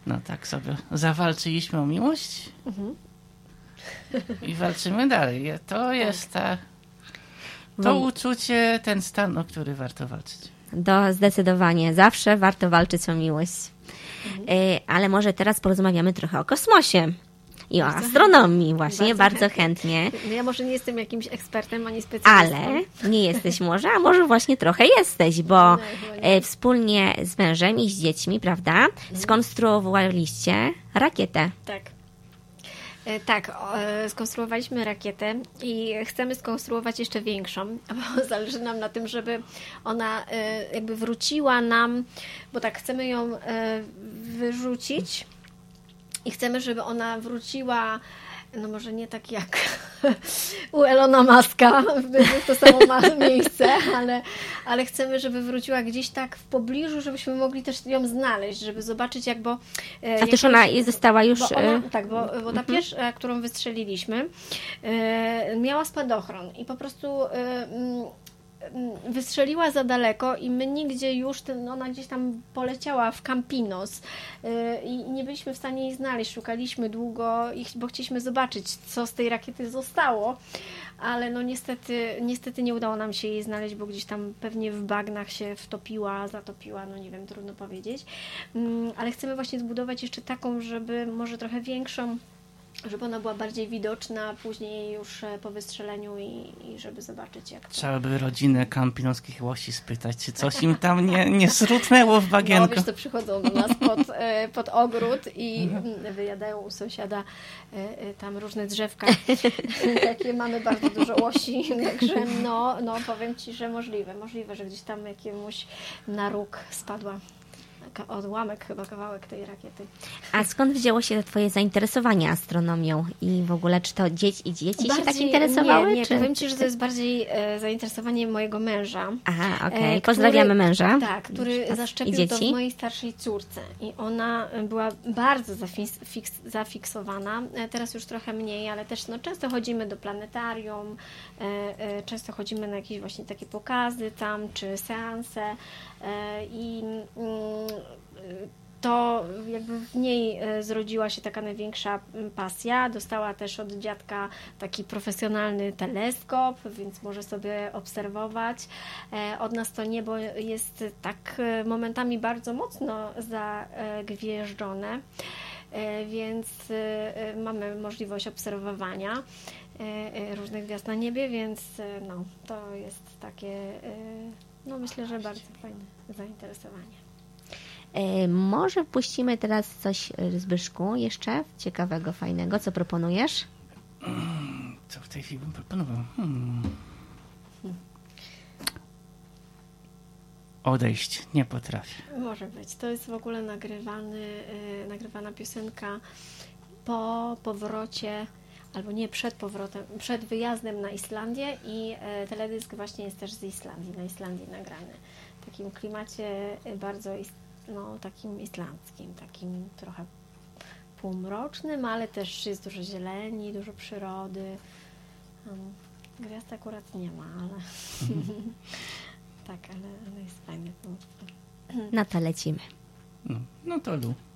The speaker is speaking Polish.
No tak sobie zawalczyliśmy o miłość i walczymy dalej. To jest to uczucie, ten stan, o który warto walczyć. Zdecydowanie. Zawsze warto walczyć o miłość. Ale może teraz porozmawiamy trochę o kosmosie. I o astronomii właśnie, bardzo chętnie. No ja może nie jestem jakimś ekspertem, ani specjalistą. Ale nie jesteś może, a może właśnie trochę jesteś, bo wspólnie z mężem i z dziećmi, prawda, skonstruowaliście rakietę. Tak, skonstruowaliśmy rakietę i chcemy skonstruować jeszcze większą, bo zależy nam na tym, żeby ona jakby wróciła nam, bo tak, chcemy ją wyrzucić i chcemy, żeby ona wróciła, no może nie tak jak u Elona Muska, w to samo miejsce, ale chcemy, żeby wróciła gdzieś tak w pobliżu, żebyśmy mogli też ją znaleźć, żeby zobaczyć bo... A też ona została już... Bo ta pierwsza, którą wystrzeliliśmy, miała spadochron i po prostu... wystrzeliła za daleko i my nigdzie już, ona gdzieś tam poleciała w Campinos i nie byliśmy w stanie jej znaleźć. Szukaliśmy długo, bo chcieliśmy zobaczyć, co z tej rakiety zostało, ale no niestety nie udało nam się jej znaleźć, bo gdzieś tam pewnie w bagnach się zatopiła, no nie wiem, trudno powiedzieć. Ale chcemy właśnie zbudować jeszcze taką, żeby może trochę większą, żeby ona była bardziej widoczna później już po wystrzeleniu i żeby zobaczyć, jak to... Trzeba by rodzinę kampinoskich łosi spytać, czy coś im tam nie srutnęło w bagienko. No wiesz, to przychodzą do nas pod ogród i wyjadają u sąsiada tam różne drzewka. Takie mamy bardzo dużo łosi, także no powiem Ci, że możliwe, że gdzieś tam jakiemuś na róg spadła. Odłamek chyba, kawałek tej rakiety. A skąd wzięło się Twoje zainteresowanie astronomią i w ogóle, czy to dzieci się tak interesowały? Nie, powiem Ci, że to jest bardziej zainteresowanie mojego męża. Aha, okej. Pozdrawiamy męża. Tak, który zaszczepił to w mojej starszej córce i ona była bardzo zafiksowana. Teraz już trochę mniej, ale też często chodzimy do planetarium, często chodzimy na jakieś właśnie takie pokazy tam, czy seanse i to jakby w niej zrodziła się taka największa pasja. Dostała też od dziadka taki profesjonalny teleskop, więc może sobie obserwować. Od nas to niebo jest tak momentami bardzo mocno zagwieżdżone, więc mamy możliwość obserwowania różnych gwiazd na niebie, więc to jest takie, myślę, że bardzo fajne zainteresowanie. Może puścimy teraz coś, Zbyszku, jeszcze ciekawego, fajnego. Co proponujesz? Co w tej chwili bym proponował? Odejść, nie potrafię. Może być. To jest w ogóle nagrywana piosenka po powrocie, albo nie przed powrotem, przed wyjazdem na Islandię i teledysk właśnie jest też z Islandii, na Islandii nagrany. W takim klimacie bardzo takim islandzkim, takim trochę półmrocznym, ale też jest dużo zieleni, dużo przyrody. Gwiazd akurat nie ma, ale tak, ale jest fajny. No to lecimy. No to lu.